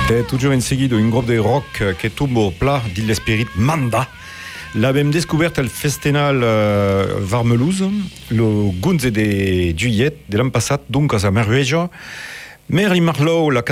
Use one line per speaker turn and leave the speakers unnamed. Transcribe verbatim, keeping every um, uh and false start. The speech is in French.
È toujours in seguito un gruppo di rock che tombe pla dell'esprit Manda. L'abbiamo descouvert al festival uh, Varmelouse, le quinze de juillet de l'anno passat, donc a Merveja. Mary Marlowe, la